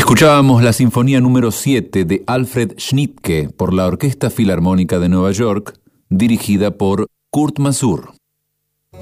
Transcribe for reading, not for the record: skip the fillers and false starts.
Escuchábamos la Sinfonía número 7 de Alfred Schnittke por la Orquesta Filarmónica de Nueva York, dirigida por Kurt Masur.